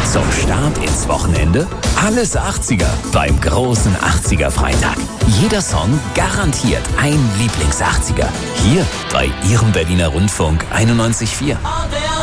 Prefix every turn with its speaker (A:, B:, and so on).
A: Zum Start ins Wochenende alles 80er beim großen 80er Freitag. Jeder Song garantiert ein Lieblings-80er. Hier bei Ihrem Berliner Rundfunk 91,4.